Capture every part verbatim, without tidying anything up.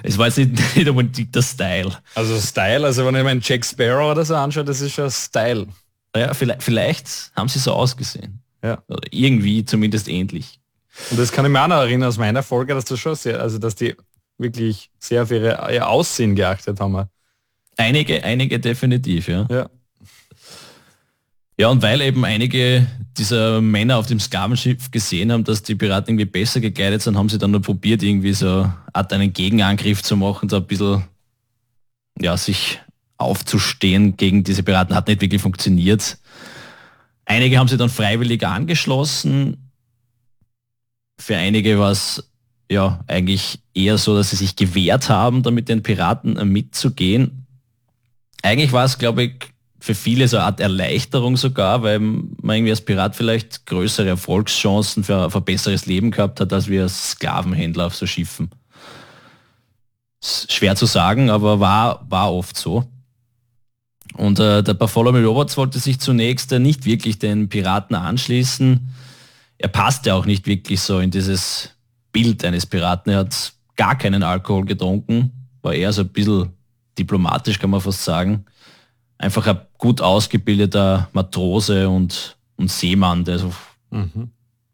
es war jetzt nicht, nicht unbedingt der Style. Also Style, also wenn ich meinen Jack Sparrow oder so anschaue, das ist schon Style. Ja, vielleicht, vielleicht haben sie so ausgesehen. Ja. Oder irgendwie zumindest ähnlich. Und das kann ich mir auch noch erinnern aus meiner Folge, dass das schon sehr, also dass die wirklich sehr auf ihre, ihr Aussehen geachtet haben. Einige, einige definitiv, ja. Ja. Ja, und weil eben einige dieser Männer auf dem Sklavenschiff gesehen haben, dass die Piraten irgendwie besser gekleidet sind, haben sie dann nur probiert, irgendwie so Art einen Gegenangriff zu machen, so ein bisschen, ja, sich aufzustehen gegen diese Piraten. Hat nicht wirklich funktioniert. Einige haben sie dann freiwillig angeschlossen. Für einige war es ja eigentlich eher so, dass sie sich gewehrt haben, damit den Piraten mitzugehen. Eigentlich war es, glaube ich, für viele so eine Art Erleichterung sogar, weil man irgendwie als Pirat vielleicht größere Erfolgschancen für, für ein besseres Leben gehabt hat, als wir als Sklavenhändler auf so Schiffen. Ist schwer zu sagen, aber war, war oft so. Und äh, der Bartholomew Roberts wollte sich zunächst äh, nicht wirklich den Piraten anschließen. Er passte auch nicht wirklich so in dieses Bild eines Piraten. Er hat gar keinen Alkohol getrunken, war eher so ein bisschen diplomatisch, kann man fast sagen. Einfach ein gut ausgebildeter Matrose und, und Seemann. Der so mhm.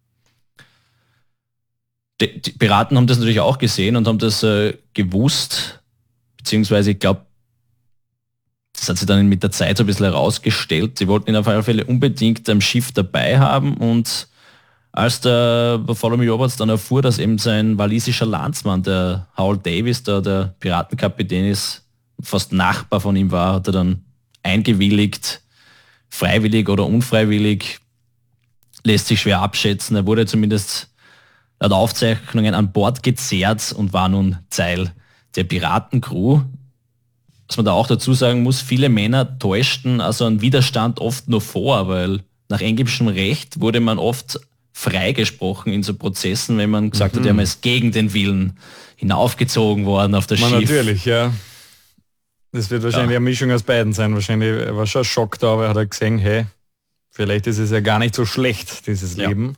die, die Piraten haben das natürlich auch gesehen und haben das äh, gewusst, beziehungsweise ich glaube, das hat sich dann mit der Zeit so ein bisschen herausgestellt. Sie wollten ihn auf alle Fälle unbedingt am Schiff dabei haben und als der Bartholomew Roberts dann erfuhr, dass eben sein walisischer Landsmann, der Howell Davis, der, der Piratenkapitän ist, fast Nachbar von ihm war, hat er dann eingewilligt, freiwillig oder unfreiwillig, lässt sich schwer abschätzen. Er wurde zumindest laut Aufzeichnungen an Bord gezerrt und war nun Teil der Piratencrew. Was man da auch dazu sagen muss, viele Männer täuschten also einen Widerstand oft nur vor, weil nach englischem Recht wurde man oft freigesprochen in so Prozessen, wenn man gesagt mhm. hat, ja, man ist gegen den Willen hinaufgezogen worden auf das man Schiff. Natürlich, ja. Das wird wahrscheinlich ja. eine Mischung aus beiden sein. Wahrscheinlich war schon ein Schock da, aber er hat gesehen, hey, vielleicht ist es ja gar nicht so schlecht, dieses ja. Leben.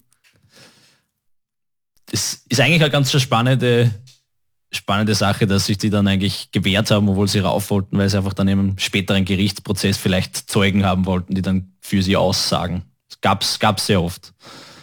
Das ist eigentlich eine ganz spannende, spannende Sache, dass sich die dann eigentlich gewehrt haben, obwohl sie rauf wollten, weil sie einfach dann im späteren Gerichtsprozess vielleicht Zeugen haben wollten, die dann für sie aussagen. Das gab's, gab's sehr oft.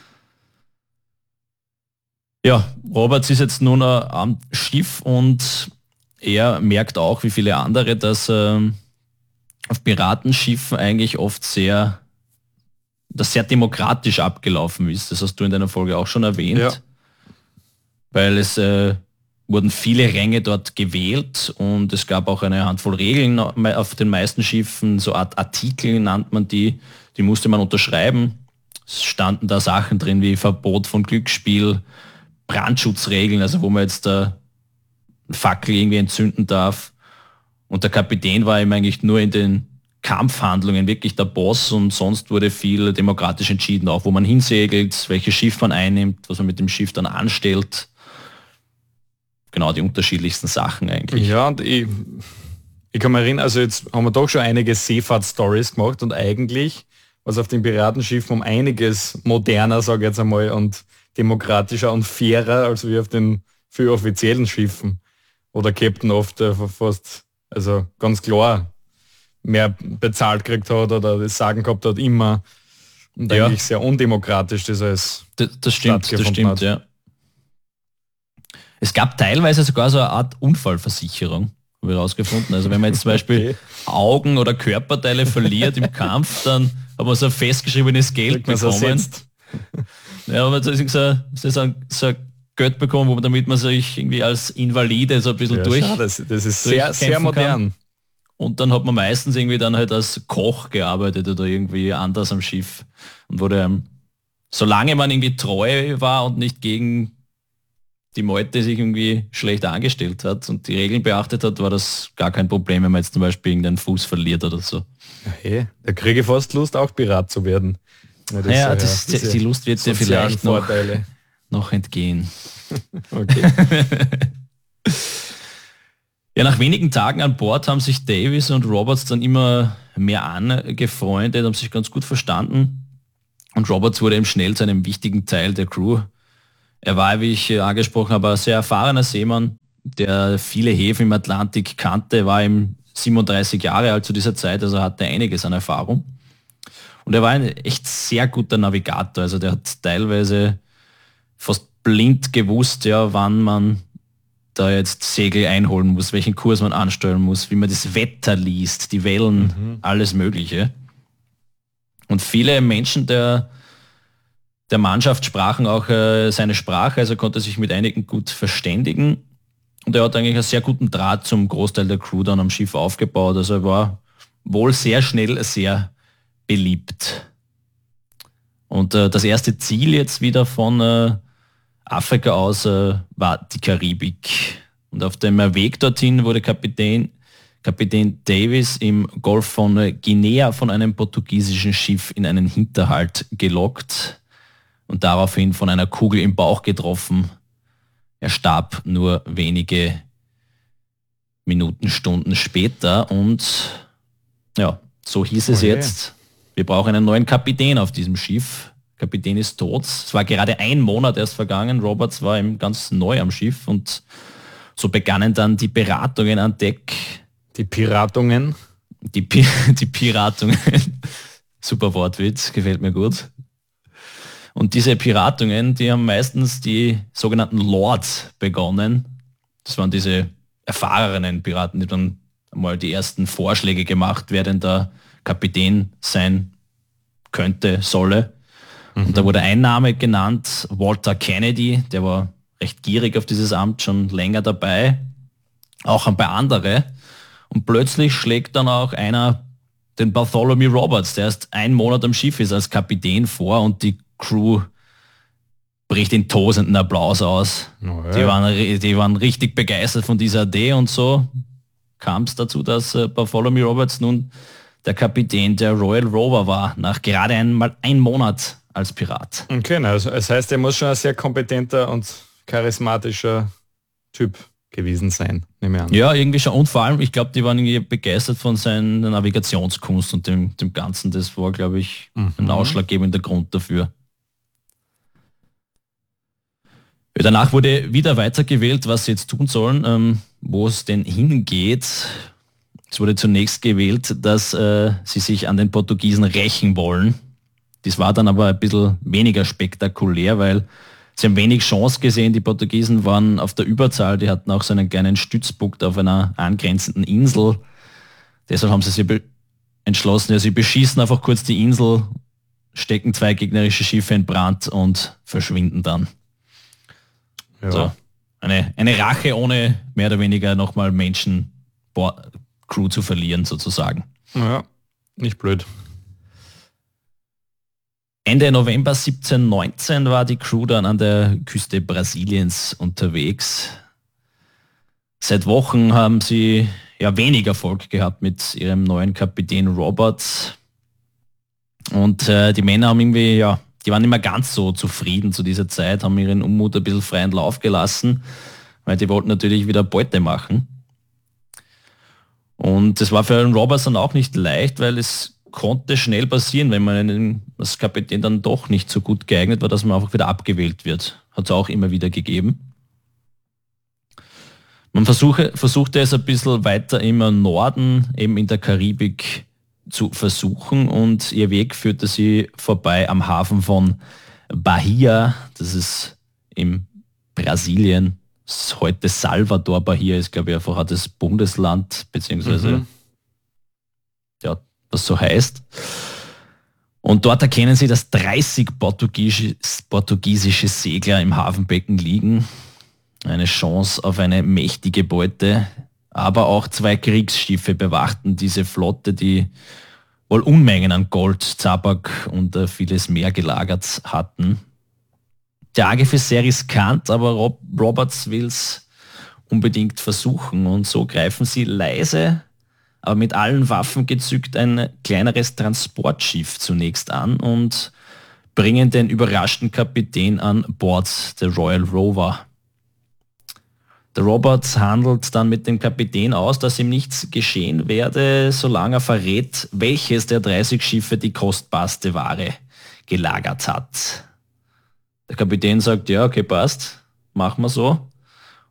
Ja, Roberts ist jetzt nun am Schiff und er merkt auch, wie viele andere, dass äh, auf Piratenschiffen eigentlich oft sehr, das sehr demokratisch abgelaufen ist. Das hast du in deiner Folge auch schon erwähnt. Ja. Weil es äh, wurden viele Ränge dort gewählt und es gab auch eine Handvoll Regeln auf den meisten Schiffen, so Art Artikel nannt man die, die musste man unterschreiben. Es standen da Sachen drin wie Verbot von Glücksspiel, Brandschutzregeln, also wo man jetzt da Fackel irgendwie entzünden darf. Und der Kapitän war ihm eigentlich nur in den Kampfhandlungen wirklich der Boss und sonst wurde viel demokratisch entschieden, auch wo man hinsegelt, welches Schiff man einnimmt, was man mit dem Schiff dann anstellt. Genau, die unterschiedlichsten Sachen eigentlich. Ja, und ich, ich kann mich erinnern, also jetzt haben wir doch schon einige Seefahrt-Stories gemacht und eigentlich, was auf den Piratenschiffen um einiges moderner, sage ich jetzt einmal, und demokratischer und fairer als wie auf den für offiziellen Schiffen. Oder Captain oft äh, fast, also ganz klar, mehr bezahlt gekriegt hat oder das Sagen gehabt hat immer. Und ja. eigentlich sehr undemokratisch das alles. Das, das stimmt, das stimmt, hat. Ja. Es gab teilweise sogar so eine Art Unfallversicherung, habe ich rausgefunden. Also wenn man jetzt zum Beispiel okay. Augen oder Körperteile verliert im Kampf, dann hat man so ein festgeschriebenes Geld bekommen. Ja, aber das ist so, so, ein, so ein Geld bekommen, damit man sich irgendwie als Invalide so ein bisschen ja, durch. Schau, das, das ist sehr, sehr modern. Kann. Und dann hat man meistens irgendwie dann halt als Koch gearbeitet oder irgendwie anders am Schiff. Und wurde, ähm, solange man irgendwie treu war und nicht gegen die Meute sich irgendwie schlecht angestellt hat und die Regeln beachtet hat, war das gar kein Problem, wenn man jetzt zum Beispiel irgendeinen Fuß verliert oder so. Ja, hey, da kriege ich fast Lust, auch Pirat zu werden. Ja, das, ja, das, ja die Lust wird dir vielleicht noch, noch entgehen. Okay. Ja, nach wenigen Tagen an Bord haben sich Davis und Roberts dann immer mehr angefreundet, haben sich ganz gut verstanden. Und Roberts wurde eben schnell zu einem wichtigen Teil der Crew. Er war, wie ich angesprochen habe, ein sehr erfahrener Seemann, der viele Häfen im Atlantik kannte, war ihm siebenunddreißig Jahre alt zu dieser Zeit, also hatte einiges an Erfahrung. Und er war ein echt sehr guter Navigator, also der hat teilweise fast blind gewusst, ja, wann man da jetzt Segel einholen muss, welchen Kurs man ansteuern muss, wie man das Wetter liest, die Wellen, mhm. alles Mögliche. Und viele Menschen der, der Mannschaft sprachen auch äh, seine Sprache, also konnte sich mit einigen gut verständigen. Und er hat eigentlich einen sehr guten Draht zum Großteil der Crew dann am Schiff aufgebaut. Also er war wohl sehr schnell sehr beliebt. Und äh, das erste Ziel jetzt wieder von äh, Afrika aus äh, war die Karibik. Und auf dem Weg dorthin wurde Kapitän, Kapitän Davis im Golf von äh, Guinea von einem portugiesischen Schiff in einen Hinterhalt gelockt und daraufhin von einer Kugel im Bauch getroffen. Er starb nur wenige Minuten, Stunden später und ja, so hieß es okay. jetzt. Wir brauchen einen neuen Kapitän auf diesem Schiff. Kapitän ist tot. Es war gerade ein Monat erst vergangen. Roberts war eben ganz neu am Schiff und so begannen dann die Beratungen an Deck. Die Piratungen? Die, Pi- die Piratungen. Super Wortwitz, gefällt mir gut. Und diese Piratungen, die haben meistens die sogenannten Lords begonnen. Das waren diese erfahrenen Piraten, die dann mal die ersten Vorschläge gemacht, wer denn da Kapitän sein könnte, solle. Mhm. Und da wurde ein Name genannt, Walter Kennedy, der war recht gierig auf dieses Amt, schon länger dabei, auch ein paar andere. Und plötzlich schlägt dann auch einer den Bartholomew Roberts, der erst einen Monat am Schiff ist, als Kapitän vor und die Crew bricht in tosenden Applaus aus. Oh, ja. die, waren, die waren richtig begeistert von dieser Idee und so kam es dazu, dass äh, Bartholomew Roberts nun der Kapitän der Royal Rover war, nach gerade einmal ein Monat als Pirat. Okay, also das heißt, er muss schon ein sehr kompetenter und charismatischer Typ gewesen sein, nehme ich an. Ja, irgendwie schon. Und vor allem, ich glaube, die waren irgendwie begeistert von seiner Navigationskunst und dem, dem Ganzen. Das war, glaube ich, mhm. ein ausschlaggebender Grund dafür. Danach wurde wieder weitergewählt, was sie jetzt tun sollen, ähm, wo es denn hingeht. Es wurde zunächst gewählt, dass äh, sie sich an den Portugiesen rächen wollen. Das war dann aber ein bisschen weniger spektakulär, weil sie haben wenig Chance gesehen. Die Portugiesen waren auf der Überzahl, die hatten auch so einen kleinen Stützpunkt auf einer angrenzenden Insel. Deshalb haben sie sich be- entschlossen, ja, sie beschießen einfach kurz die Insel, stecken zwei gegnerische Schiffe in Brand und verschwinden dann. Ja. So, eine, eine Rache ohne mehr oder weniger nochmal Menschen, Bo- Crew zu verlieren sozusagen. Ja, nicht blöd. Ende November siebzehnhundertneunzehn war die Crew dann an der Küste Brasiliens unterwegs. Seit Wochen haben sie ja wenig Erfolg gehabt mit ihrem neuen Kapitän Roberts. Und äh, die Männer haben irgendwie, ja, die waren nicht mehr ganz so zufrieden zu dieser Zeit, haben ihren Unmut ein bisschen freien Lauf gelassen, weil die wollten natürlich wieder Beute machen. Und das war für einen Roberts dann auch nicht leicht, weil es konnte schnell passieren, wenn man als Kapitän dann doch nicht so gut geeignet war, dass man einfach wieder abgewählt wird. Hat es auch immer wieder gegeben. Man versuche, versuchte es ein bisschen weiter im Norden, eben in der Karibik, zu versuchen und ihr Weg führte sie vorbei am Hafen von Bahia, das ist in Brasilien, das ist heute Salvador. Bahia ist, glaube ich, einfach das Bundesland, beziehungsweise mhm. ja, was so heißt. Und dort erkennen sie, dass dreißig portugiesische, portugiesische Segler im Hafenbecken liegen. Eine Chance auf eine mächtige Beute. Aber auch zwei Kriegsschiffe bewachten diese Flotte, die wohl Unmengen an Gold, Tabak und äh, vieles mehr gelagert hatten. Der Angriff ist sehr riskant, aber Rob- Roberts will es unbedingt versuchen. Und so greifen sie leise, aber mit allen Waffen gezückt ein kleineres Transportschiff zunächst an und bringen den überraschten Kapitän an Bord der Royal Rover. Der Roberts handelt dann mit dem Kapitän aus, dass ihm nichts geschehen werde, solange er verrät, welches der dreißig Schiffe die kostbarste Ware gelagert hat. Der Kapitän sagt, ja, okay, passt, machen wir so.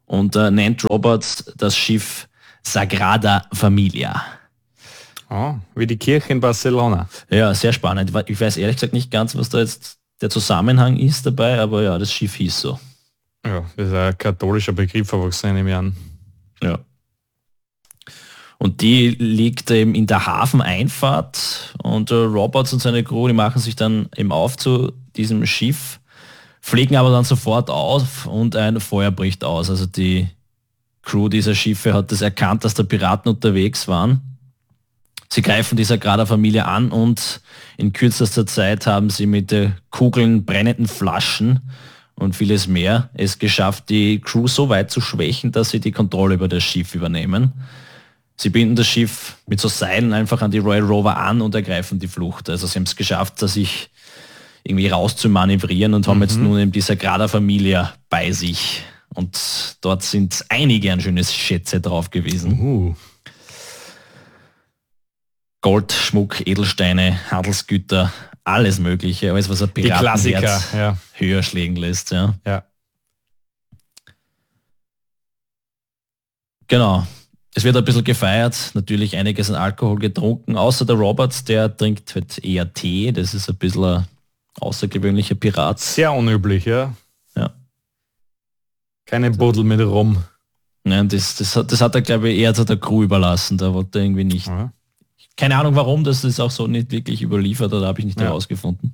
und äh, nennt Roberts das Schiff Sagrada Familia. Oh, wie die Kirche in Barcelona. Ja, sehr spannend. Ich weiß ehrlich gesagt nicht ganz, was da jetzt der Zusammenhang ist dabei, aber ja, das Schiff hieß so. Ja, das ist ein katholischer Begriff, aber was nehme ich an. Ja. Und die liegt eben in der Hafeneinfahrt und äh, Roberts und seine Crew, die machen sich dann eben auf zu diesem Schiff, fliegen aber dann sofort auf und ein Feuer bricht aus. Also die Crew dieser Schiffe hat das erkannt, dass da Piraten unterwegs waren. Sie greifen die Sagrada Familia an und in kürzester Zeit haben sie mit äh, Kugeln, brennenden Flaschen und vieles mehr es geschafft, die Crew so weit zu schwächen, dass sie die Kontrolle über das Schiff übernehmen. Sie binden das Schiff mit so Seilen einfach an die Royal Rover an und ergreifen die Flucht. Also sie haben es geschafft, da sich irgendwie rauszumanövrieren und haben mhm. jetzt nun eben die Sagrada Familia bei sich. Und dort sind einige ein schönes Schätze drauf gewesen. Uh. Gold, Schmuck, Edelsteine, Handelsgüter, alles Mögliche, alles was ein Piratenherz ja. höher schlägen lässt. Ja. ja. Genau. Es wird ein bisschen gefeiert, natürlich einiges an Alkohol getrunken, außer der Roberts, der trinkt halt eher Tee, das ist ein bisschen ein außergewöhnlicher Pirat. Sehr unüblich, ja. Ja. Keine Buddel mit Rum. Nein, das, das, hat, das hat er, glaube ich, eher zu der Crew überlassen, da wollte er irgendwie nicht. Ja. Keine Ahnung warum, das ist auch so nicht wirklich überliefert, oder habe ich nicht ja. herausgefunden.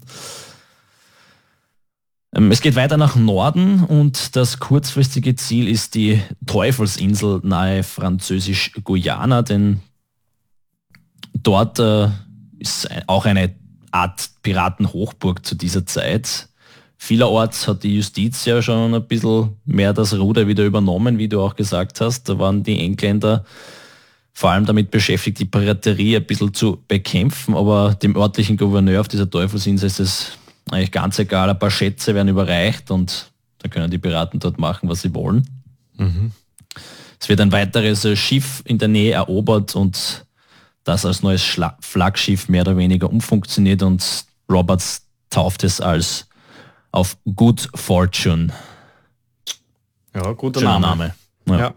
Es geht weiter nach Norden und das kurzfristige Ziel ist die Teufelsinsel nahe Französisch-Guyana, denn dort äh, ist auch eine Art Piratenhochburg zu dieser Zeit. Vielerorts hat die Justiz ja schon ein bisschen mehr das Ruder wieder übernommen, wie du auch gesagt hast. Da waren die Engländer vor allem damit beschäftigt, die Piraterie ein bisschen zu bekämpfen, aber dem örtlichen Gouverneur auf dieser Teufelsinsel ist es eigentlich ganz egal, ein paar Schätze werden überreicht und dann können die Piraten dort machen, was sie wollen. Mhm. Es wird ein weiteres Schiff in der Nähe erobert und das als neues Schla- Flaggschiff mehr oder weniger umfunktioniert und Roberts tauft es als auf Good Fortune. Ja, guter Schöner Name. Name. Ja. Ja.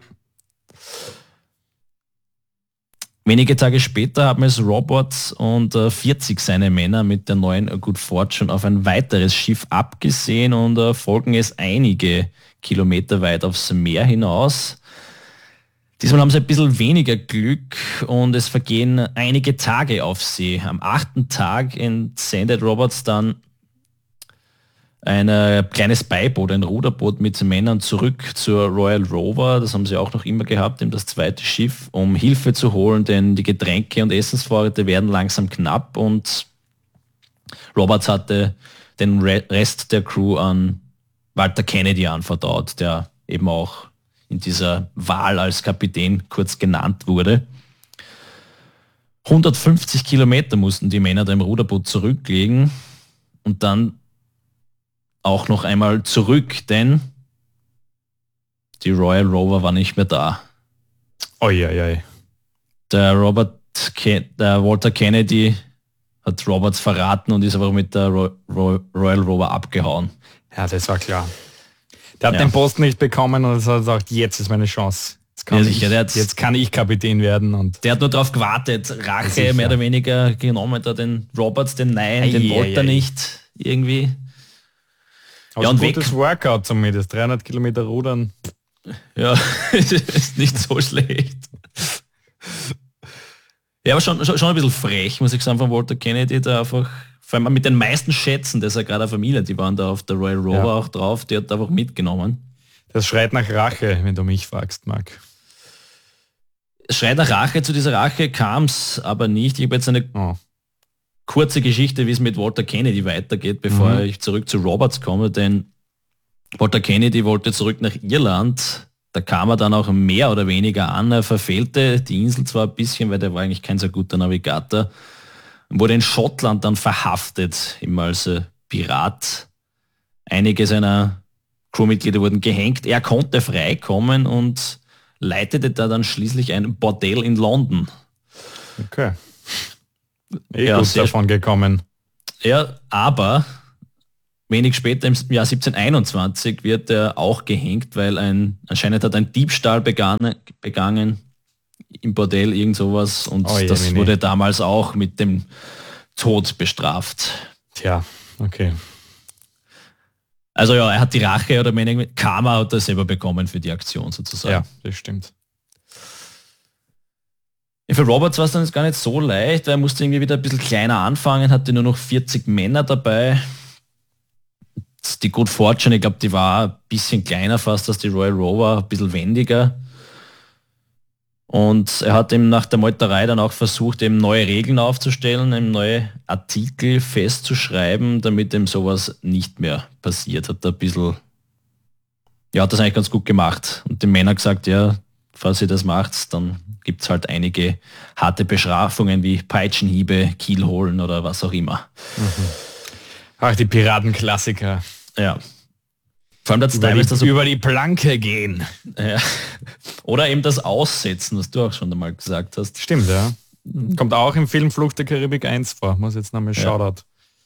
Wenige Tage später haben es Roberts und äh, vierzig seine Männer mit der neuen Good Fortune auf ein weiteres Schiff abgesehen und äh, folgen es einige Kilometer weit aufs Meer hinaus. Diesmal haben sie ein bisschen weniger Glück und es vergehen einige Tage auf See. Am achten Tag entsendet Roberts dann ein äh, kleines Beiboot, ein Ruderboot mit Männern zurück zur Royal Rover, das haben sie auch noch immer gehabt, eben das zweite Schiff, um Hilfe zu holen, denn die Getränke und Essensvorräte werden langsam knapp und Roberts hatte den Re- Rest der Crew an Walter Kennedy anvertraut, der eben auch in dieser Wahl als Kapitän kurz genannt wurde. hundertfünfzig Kilometer mussten die Männer da im Ruderboot zurücklegen und dann auch noch einmal zurück, denn die Royal Rover war nicht mehr da. Oi, oi, oi. Der Robert, Ke- der Walter Kennedy hat Roberts verraten und ist aber mit der Ro- Ro- Royal Rover abgehauen. Ja, das war klar. Der hat Ja. den Posten nicht bekommen und hat gesagt, jetzt ist meine Chance. Jetzt kann, Ja, ich, sicher, der hat's- jetzt kann ich Kapitän werden. Und Der hat nur darauf gewartet, Rache Sicher. mehr oder weniger genommen, da den Roberts, den Nein, Ei, den ei, wollte er ei. nicht irgendwie. aber Ja, ein und weg. gutes Workout zumindest. dreihundert Kilometer rudern. Ja, ist nicht so schlecht. Ja, aber schon, schon, schon ein bisschen frech, muss ich sagen, von Walter Kennedy, da einfach, vor allem mit den meisten Schätzen, das ist ja gerade eine Familie, die waren da auf der Royal Rover Ja. auch drauf, die hat einfach mitgenommen. Das schreit nach Rache, wenn du mich fragst, Marc. Es schreit nach Rache, zu dieser Rache kam es aber nicht. Ich habe jetzt eine Oh. kurze Geschichte, wie es mit Walter Kennedy weitergeht, bevor Mhm. ich zurück zu Roberts komme, denn Walter Kennedy wollte zurück nach Irland. Da kam er dann auch mehr oder weniger an. Er verfehlte die Insel zwar ein bisschen, weil der war eigentlich kein so guter Navigator. Wurde in Schottland dann verhaftet, eben als äh, Pirat. Einige seiner Crewmitglieder wurden gehängt. Er konnte freikommen und leitete da dann schließlich ein Bordell in London. Okay. Eh Ja, gut sehr davon gekommen. Ja, aber wenig später im Jahr siebzehnhunderteinundzwanzig wird er auch gehängt, weil ein anscheinend hat ein Diebstahl begangen, begangen im Bordell, irgend sowas, und Oh je, das nee, wurde nee. damals auch mit dem Tod bestraft. Tja, okay. Also ja, er hat die Rache oder meine Karma hat er selber bekommen für die Aktion sozusagen. Ja, das stimmt. Für Roberts war es dann jetzt gar nicht so leicht, weil er musste irgendwie wieder ein bisschen kleiner anfangen, hatte nur noch vierzig Männer dabei. Die Good Fortune, ich glaube, die war ein bisschen kleiner fast als die Royal Rover, ein bisschen wendiger. Und er hat eben nach der Meuterei dann auch versucht, eben neue Regeln aufzustellen, eben neue Artikel festzuschreiben, damit eben sowas nicht mehr passiert. Hat er ein bisschen, ja, hat das eigentlich ganz gut gemacht. Und den Männern gesagt, ja, falls ihr das macht, dann gibt es halt einige harte Bestrafungen wie Peitschenhiebe, Kielholen oder was auch immer. Mhm. Ach, die Piratenklassiker. Ja. Vor allem das Über, teilweise die, so, über die Planke gehen. ja. Oder eben das Aussetzen, was du auch schon einmal gesagt hast. Stimmt, ja. Kommt auch im Film Flucht der Karibik eins vor. Muss jetzt nochmal Ja. Shoutout.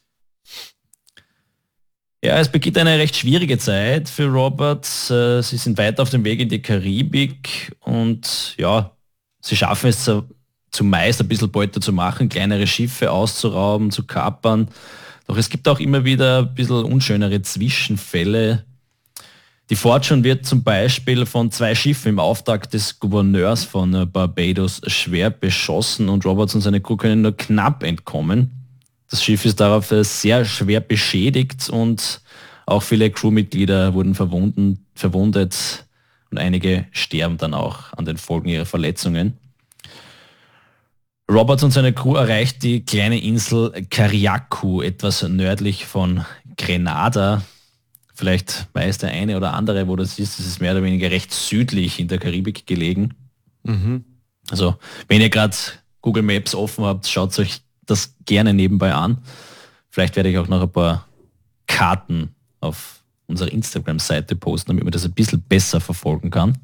Ja, es beginnt eine recht schwierige Zeit für Robert. Äh, Sie sind weiter auf dem Weg in die Karibik und ja, sie schaffen es zu- zumeist ein bisschen Beute zu machen, kleinere Schiffe auszurauben, zu kapern. Doch es gibt auch immer wieder ein bisschen unschönere Zwischenfälle. Die Fortune wird zum Beispiel von zwei Schiffen im Auftrag des Gouverneurs von äh, Barbados schwer beschossen und Roberts und seine Crew können nur knapp entkommen. Das Schiff ist darauf äh, sehr schwer beschädigt und auch viele Crewmitglieder wurden verwunden, verwundet und einige sterben dann auch an den Folgen ihrer Verletzungen. Roberts und seine Crew erreicht die kleine Insel Carriacou, etwas nördlich von Grenada. Vielleicht weiß der eine oder andere, wo das ist. Das ist mehr oder weniger recht südlich in der Karibik gelegen. Mhm. Also wenn ihr gerade Google Maps offen habt, schaut euch das gerne nebenbei an. Vielleicht werde ich auch noch ein paar Karten auf unserer Instagram-Seite posten, damit man das ein bisschen besser verfolgen kann.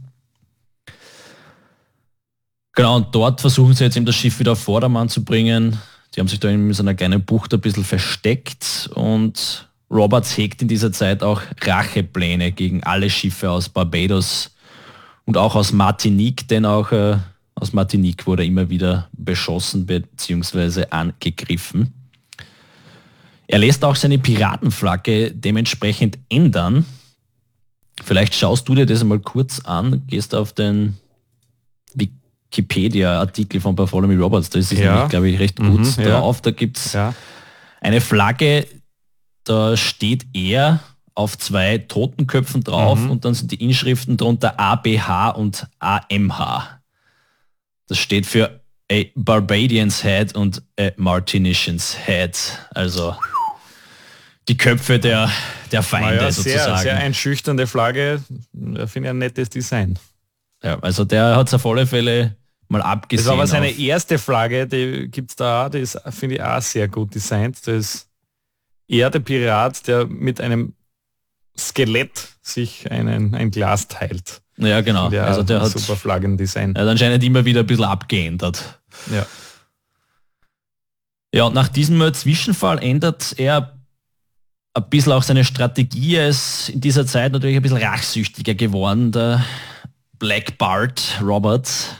Genau, und dort versuchen sie jetzt eben das Schiff wieder auf Vordermann zu bringen. Die haben sich da in so einer kleinen Bucht ein bisschen versteckt und Roberts hegt in dieser Zeit auch Rachepläne gegen alle Schiffe aus Barbados und auch aus Martinique, denn auch äh, aus Martinique wurde immer wieder beschossen bzw. angegriffen. Er lässt auch seine Piratenflagge dementsprechend ändern. Vielleicht schaust du dir das mal kurz an, gehst auf den Wikipedia-Artikel von Bartholomew Roberts, da ist es Ja. nämlich, glaube ich, recht gut Mhm, ja. drauf. Da gibt es Ja. eine Flagge, da steht er auf zwei Totenköpfen drauf Mhm. und dann sind die Inschriften drunter A B H und A M H. Das steht für a Barbadian's Head und a Martinician's Head. Also die Köpfe der, der Feinde Naja, sehr, sozusagen. sehr einschüchternde Flagge. Da finde ich ein nettes Design. Ja, also der hat es auf alle Fälle mal Das abgesehen. war aber seine auf, erste Flagge, die gibt es da auch, die ist, finde ich, auch sehr gut designt. Das ist eher der Pirat, der mit einem Skelett sich einen, ein Glas teilt. ja, genau. Der, Also der hat, super Flaggendesign. er hat anscheinend immer wieder ein bisschen abgeändert. Ja. Ja, und nach diesem äh, Zwischenfall ändert er ein bisschen auch seine Strategie. Er ist in dieser Zeit natürlich ein bisschen rachsüchtiger geworden, der Black Bart Roberts.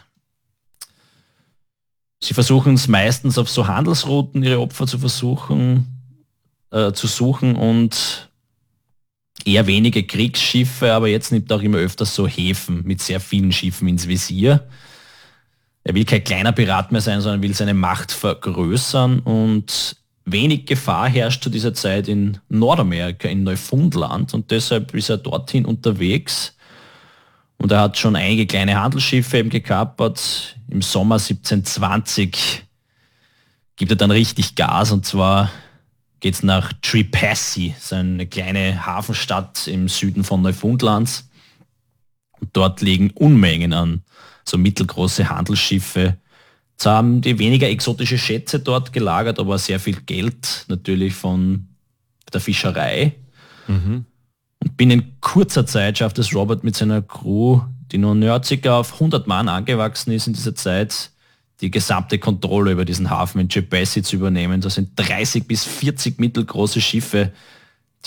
Sie versuchen es meistens auf so Handelsrouten, ihre Opfer zu versuchen, äh, zu suchen und eher wenige Kriegsschiffe, aber jetzt nimmt er auch immer öfters so Häfen mit sehr vielen Schiffen ins Visier. Er will kein kleiner Pirat mehr sein, sondern will seine Macht vergrößern und wenig Gefahr herrscht zu dieser Zeit in Nordamerika, in Neufundland und deshalb ist er dorthin unterwegs und er hat schon einige kleine Handelsschiffe eben gekapert. Im Sommer siebzehnhundertzwanzig gibt er dann richtig Gas und zwar geht es nach Trepassey, so eine kleine Hafenstadt im Süden von Neufundlands. Und dort liegen Unmengen an so mittelgroße Handelsschiffe. Zwar haben die weniger exotische Schätze dort gelagert, aber sehr viel Geld natürlich von der Fischerei. Mhm. Und binnen kurzer Zeit schafft es Robert mit seiner Crew, die nun ja, circa auf hundert Mann angewachsen ist in dieser Zeit, die gesamte Kontrolle über diesen Hafen in Trepassey zu übernehmen. Das sind dreißig bis vierzig mittelgroße Schiffe,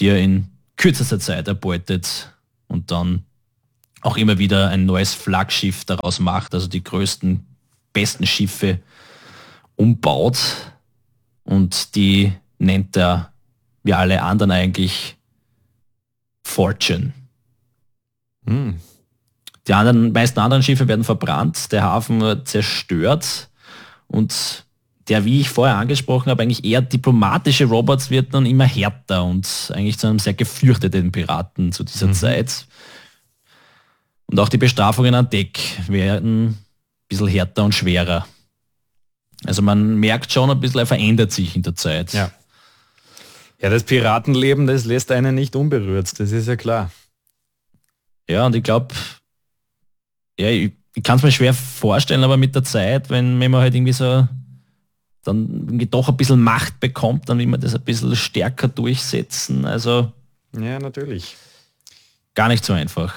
die er in kürzester Zeit erbeutet und dann auch immer wieder ein neues Flaggschiff daraus macht, also die größten, besten Schiffe umbaut und die nennt er, wie alle anderen eigentlich, Fortune. Hm. Die anderen, meisten anderen Schiffe werden verbrannt, der Hafen wird zerstört und der, wie ich vorher angesprochen habe, eigentlich eher diplomatische Roberts wird dann immer härter und eigentlich zu einem sehr gefürchteten Piraten zu dieser mhm. Zeit. Und auch die Bestrafungen an Deck werden ein bisschen härter und schwerer. Also man merkt schon ein bisschen, er verändert sich in der Zeit. Ja, ja, das Piratenleben, das lässt einen nicht unberührt, das ist ja klar. Ja, und ich glaube, ja, ich, ich kann es mir schwer vorstellen, aber mit der Zeit, wenn, wenn man halt irgendwie so dann irgendwie doch ein bisschen Macht bekommt, dann will man das ein bisschen stärker durchsetzen. Also ja, natürlich. Gar nicht so einfach.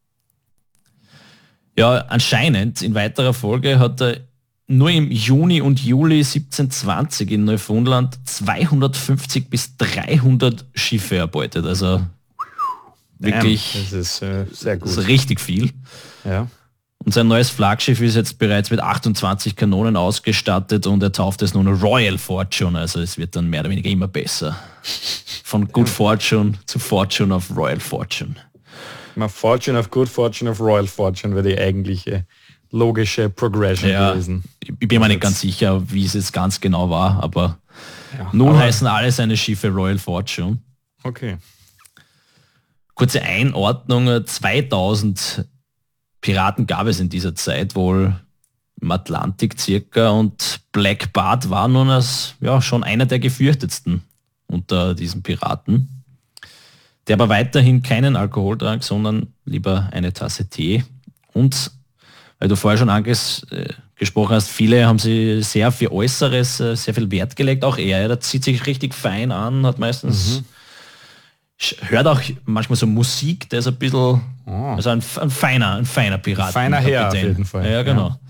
Ja, anscheinend in weiterer Folge hat er nur im Juni und Juli siebzehnhundertzwanzig in Neufundland zweihundertfünfzig bis dreihundert Schiffe erbeutet. Also wirklich, das ist äh, sehr gut. Das ist richtig viel. Ja. Und sein neues Flaggschiff ist jetzt bereits mit achtundzwanzig Kanonen ausgestattet und er tauft es nun Royal Fortune. Also es wird dann mehr oder weniger immer besser. Von Good Fortune zu Fortune auf Royal Fortune. Mal Fortune auf Good Fortune auf Royal Fortune wäre die eigentliche logische Progression ja, gewesen. Ich bin mir nicht ganz sicher, wie es jetzt ganz genau war, aber ja, nun aber heißen alle seine Schiffe Royal Fortune. Okay. Kurze Einordnung, zweitausend Piraten gab es in dieser Zeit wohl im Atlantik circa und Black Bart war nun als ja, schon einer der gefürchtetsten unter diesen Piraten, der aber weiterhin keinen Alkohol trank, sondern lieber eine Tasse Tee. Und weil du vorher schon angesprochen hast, viele haben sie sehr für Äußeres, sehr viel Wert gelegt, auch er, der zieht sich richtig fein an, hat meistens... Mhm. Hört auch manchmal so Musik, der ist ein bisschen, oh. also ein, ein feiner, ein feiner Pirat. Ein feiner Herr auf jeden Fall. Ja, genau. Ja.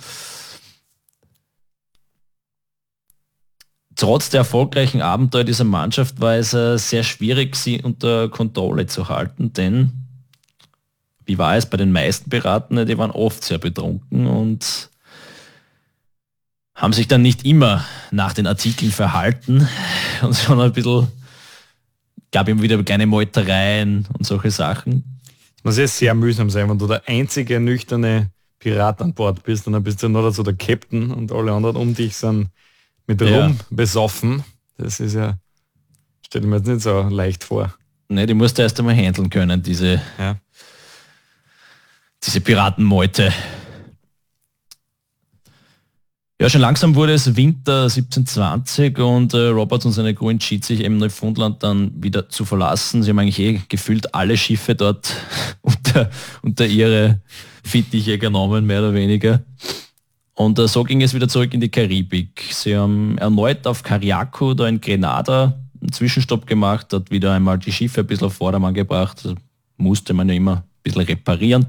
Trotz der erfolgreichen Abenteuer dieser Mannschaft war es äh, sehr schwierig, sie unter Kontrolle zu halten, denn wie war es bei den meisten Piraten, die waren oft sehr betrunken und haben sich dann nicht immer nach den Artikeln verhalten und sondern ein bisschen gab immer wieder kleine Meutereien und solche Sachen. Das muss ja sehr mühsam sein, wenn du der einzige nüchterne Pirat an Bord bist und dann bist du noch dazu der Captain und alle anderen um dich sind mit Rum ja. besoffen. Das ist ja, stell mir jetzt nicht so leicht vor. Ne, die musst du erst einmal handeln können, diese, ja. diese Piratenmeute. Ja, schon langsam wurde es Winter siebzehnhundertzwanzig und äh, Roberts und seine Crew entschied sich eben Neufundland dann wieder zu verlassen. Sie haben eigentlich eh gefühlt alle Schiffe dort unter, unter ihre Fittiche genommen, mehr oder weniger. Und äh, so ging es wieder zurück in die Karibik. Sie haben erneut auf Cariaco, da in Grenada, einen Zwischenstopp gemacht, dort wieder einmal die Schiffe ein bisschen auf Vordermann gebracht. Das musste man ja immer ein bisschen reparieren.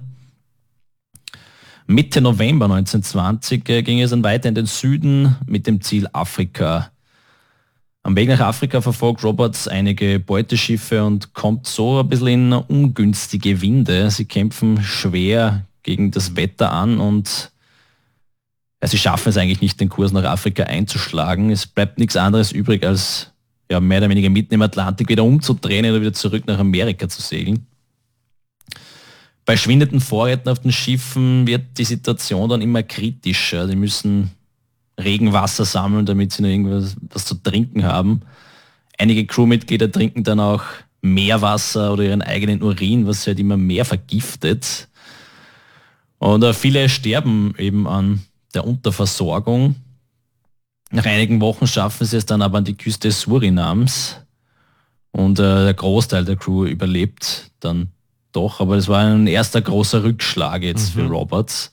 Mitte November neunzehnhundertzwanzig äh, ging es dann weiter in den Süden mit dem Ziel Afrika. Am Weg nach Afrika verfolgt Roberts einige Beuteschiffe und kommt so ein bisschen in ungünstige Winde. Sie kämpfen schwer gegen das Wetter an und ja, sie schaffen es eigentlich nicht, den Kurs nach Afrika einzuschlagen. Es bleibt nichts anderes übrig, als ja, mehr oder weniger mitten im Atlantik wieder umzudrehen oder wieder zurück nach Amerika zu segeln. Bei schwindenden Vorräten auf den Schiffen wird die Situation dann immer kritischer. Die müssen Regenwasser sammeln, damit sie noch irgendwas was zu trinken haben. Einige Crewmitglieder trinken dann auch Meerwasser oder ihren eigenen Urin, was halt immer mehr vergiftet. Und äh, viele sterben eben an der Unterversorgung. Nach einigen Wochen schaffen sie es dann aber an die Küste Surinams und äh, der Großteil der Crew überlebt dann doch, aber das war ein erster großer Rückschlag jetzt mhm. für Roberts.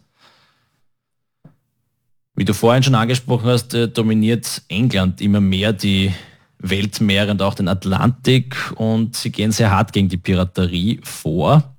Wie du vorhin schon angesprochen hast, äh, dominiert England immer mehr die Weltmeere und auch den Atlantik und sie gehen sehr hart gegen die Piraterie vor.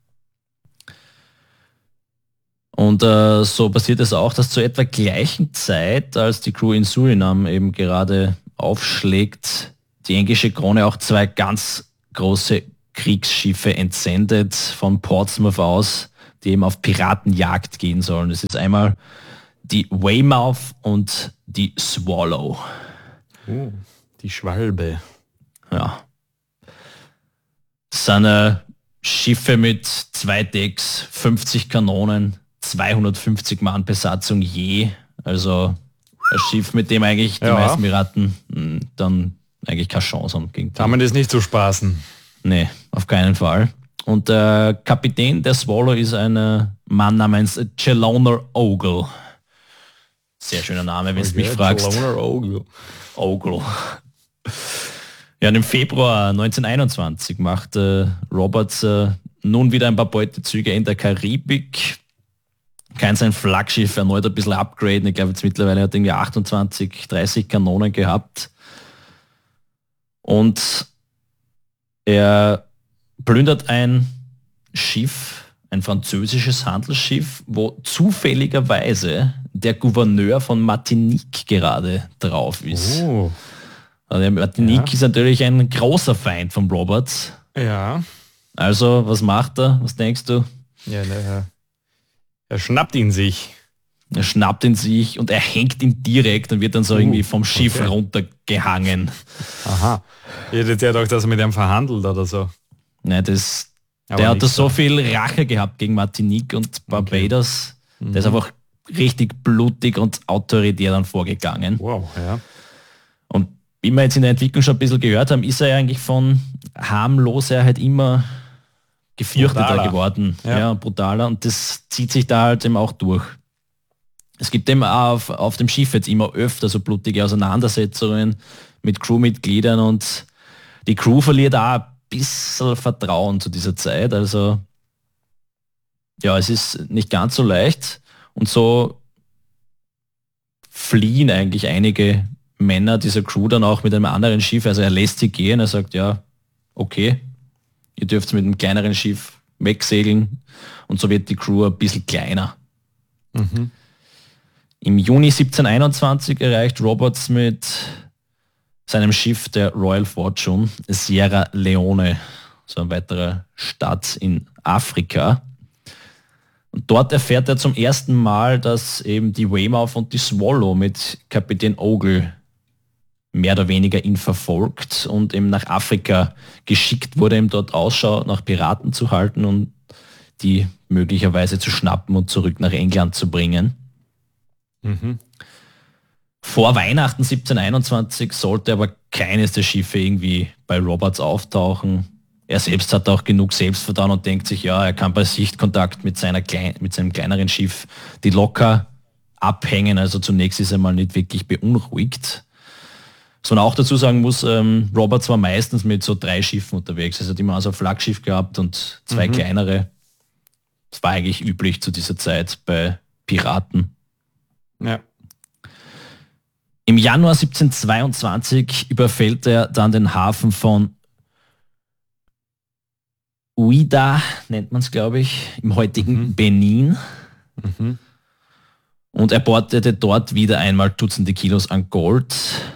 Und äh, so passiert es auch, dass zur etwa gleichen Zeit, als die Crew in Suriname eben gerade aufschlägt, die englische Krone auch zwei ganz große Kriegsschiffe entsendet von Portsmouth aus, die eben auf Piratenjagd gehen sollen. Das ist einmal die Weymouth und die Swallow. Oh, die Schwalbe. Ja. Das sind äh, Schiffe mit zwei Decks, fünfzig Kanonen, zweihundertfünfzig Mann Besatzung je. Also ein Schiff, mit dem eigentlich die ja. meisten Piraten mh, dann eigentlich keine Chance haben. Gegen Kann man das nicht so spaßen? Nee, auf keinen Fall. Und der Kapitän der Swallow ist ein äh, Mann namens Chelona Ogle. Sehr schöner Name, wenn du okay, mich fragst. Chelona Ogle. Ogle. Ja, und im Februar neunzehnhunderteinundzwanzig macht äh, Roberts äh, nun wieder ein paar Beutezüge in der Karibik. Kann sein Flaggschiff erneut ein bisschen upgraden. Ich glaube, jetzt mittlerweile hat er irgendwie achtundzwanzig, dreißig Kanonen gehabt. Und er plündert ein Schiff, ein französisches Handelsschiff, wo zufälligerweise der Gouverneur von Martinique gerade drauf ist. Oh. Also der Martinique Ja. ist natürlich ein großer Feind von Roberts. Ja. Also, was macht er? Was denkst du? Ja, ne, er schnappt ihn sich. Er schnappt ihn sich und er hängt ihn direkt und wird dann so Uh, irgendwie vom Schiff okay. runtergehangen. Aha. Ich hätte jetzt ja gedacht, dass er mit ihm verhandelt oder so. Nein, das, Aber der hat da nichts so da. viel Rache gehabt gegen Martinique und Barbados. Mhm. Der ist einfach richtig blutig und autoritär dann vorgegangen. Wow, ja. Und wie wir jetzt in der Entwicklung schon ein bisschen gehört haben, ist er ja eigentlich von harmloser halt immer gefürchteter Brutaler. geworden. Ja. Ja, brutaler. Und das zieht sich da halt eben auch durch. Es gibt eben auf, auf dem Schiff jetzt immer öfter so blutige Auseinandersetzungen mit Crewmitgliedern und die Crew verliert auch ein bisschen Vertrauen zu dieser Zeit. Also ja, es ist nicht ganz so leicht und so fliehen eigentlich einige Männer dieser Crew dann auch mit einem anderen Schiff. Also er lässt sie gehen, er sagt, ja, okay, ihr dürft mit einem kleineren Schiff wegsegeln und so wird die Crew ein bisschen kleiner. Mhm. Im Juni siebzehnhunderteinundzwanzig erreicht Roberts mit seinem Schiff der Royal Fortune Sierra Leone, so ein weiterer Stadt in Afrika. Und dort erfährt er zum ersten Mal, dass eben die Weymouth und die Swallow mit Kapitän Ogle mehr oder weniger ihn verfolgt und eben nach Afrika geschickt wurde, ihm dort Ausschau nach Piraten zu halten und die möglicherweise zu schnappen und zurück nach England zu bringen. Mhm. Vor Weihnachten siebzehnhunderteinundzwanzig sollte aber keines der Schiffe irgendwie bei Roberts auftauchen. Er selbst hat auch genug Selbstvertrauen und denkt sich, ja, er kann bei Sichtkontakt mit, seiner klein, mit seinem kleineren Schiff die locker abhängen. Also zunächst ist er mal nicht wirklich beunruhigt. Was man auch dazu sagen muss, ähm, Roberts war meistens mit so drei Schiffen unterwegs. Also hat immer so ein Flaggschiff gehabt und zwei mhm. kleinere. Das war eigentlich üblich zu dieser Zeit bei Piraten. Ja. Im Januar siebzehnhundertzweiundzwanzig überfällt er dann den Hafen von Ouidah, nennt man es, glaube ich, im heutigen Mhm. Benin. Mhm. Und er beutete dort wieder einmal Dutzende Kilos an Gold.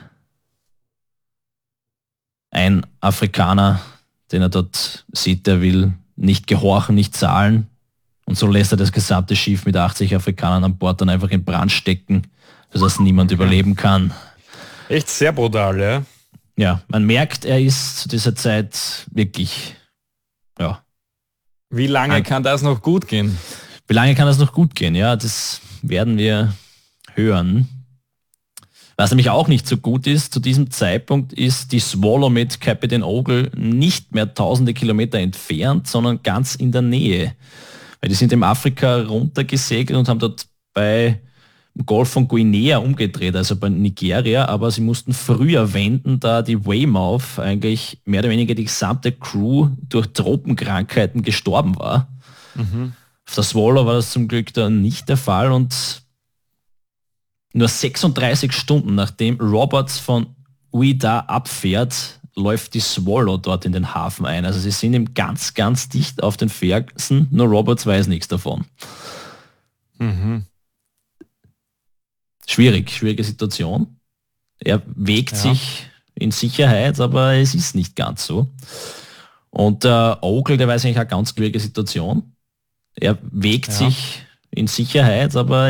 Ein Afrikaner, den er dort sieht, der will nicht gehorchen, nicht zahlen. Und so lässt er das gesamte Schiff mit achtzig Afrikanern an Bord dann einfach in Brand stecken, sodass niemand überleben kann. Echt sehr brutal, ja. Ja, man merkt, er ist zu dieser Zeit wirklich, ja. Wie lange Ein- kann das noch gut gehen? Wie lange kann das noch gut gehen? Ja, das werden wir hören. Was nämlich auch nicht so gut ist, zu diesem Zeitpunkt ist die Swallow mit Kapitän Ogle nicht mehr tausende Kilometer entfernt, sondern ganz in der Nähe. Weil die sind im Afrika runtergesegelt und haben dort bei im Golf von Guinea umgedreht, also bei Nigeria, aber sie mussten früher wenden, da die Weymouth eigentlich mehr oder weniger die gesamte Crew durch Tropenkrankheiten gestorben war. Mhm. Auf der Swallow war das zum Glück dann nicht der Fall und nur sechsunddreißig Stunden nachdem Roberts von Ouidah abfährt, läuft die Swallow dort in den Hafen ein. Also sie sind ihm ganz, ganz dicht auf den Fersen, nur Roberts weiß nichts davon. Mhm. Schwierig, schwierige Situation. Er wägt Ja. sich in Sicherheit, aber es ist nicht ganz so. Und der Ogle, der weiß eigentlich eine ganz schwierige Situation. Er wägt Ja. sich in Sicherheit, aber